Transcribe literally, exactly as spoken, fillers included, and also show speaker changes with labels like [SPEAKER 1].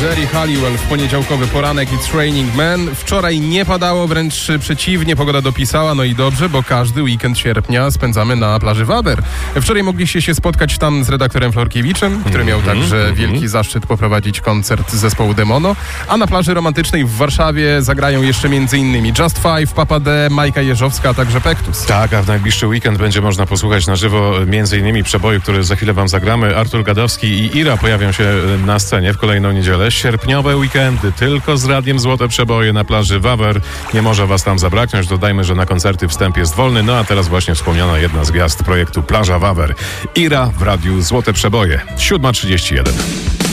[SPEAKER 1] Jerry Halliwell w poniedziałkowy poranek i Training Man. Wczoraj nie padało, wręcz przeciwnie, pogoda dopisała, no i dobrze, bo każdy weekend sierpnia spędzamy na plaży Wawer. Wczoraj mogliście się spotkać tam z redaktorem Florkiewiczem, który miał także wielki zaszczyt poprowadzić koncert zespołu Demono, a na plaży romantycznej w Warszawie zagrają jeszcze m.in. Just Five, Papa D, Majka Jeżowska, a także Pektus.
[SPEAKER 2] Tak, a w najbliższy weekend będzie można posłuchać na żywo m.in. przeboju, który za chwilę wam zagramy. Artur Gadowski i Ira pojawią się na scenie w kolejną niedzielę. Sierpniowe weekendy tylko z Radiem Złote Przeboje na plaży Wawer. Nie może was tam zabraknąć. Dodajmy, że na koncerty wstęp jest wolny. No a teraz właśnie wspomniana jedna z gwiazd projektu Plaża Wawer. Ira w Radiu Złote Przeboje. siódma trzydzieści jeden.